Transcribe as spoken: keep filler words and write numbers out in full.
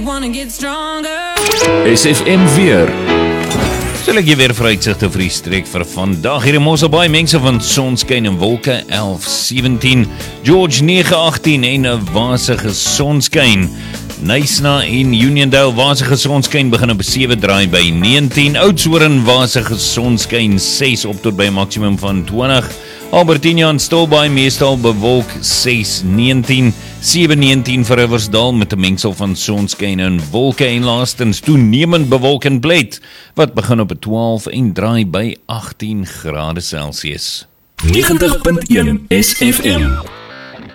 S F M weer. Sal ek jy weer vooruitsigte vir die streek vir vandag. Hier in Mosselbaai mense van sonskyn en wolke elf sewentien, George nege agttien en 'n wasige sonskyn. Nysna en Uniondale wasige sonskyn begin op sewe draai by negentien, Oudtshoorn wasige sonskyn ses op tot by 'n maksimum van twintig. Albertina en Stilbaai meestal bewolk ses negentien, sewe negentien vir Riversdal met 'n mengsel van sonskyn en wolke en laastens toenemend bewolk en blyd wat begin op twaalf en draai by agttien grade Celsius. negentig punt een S F M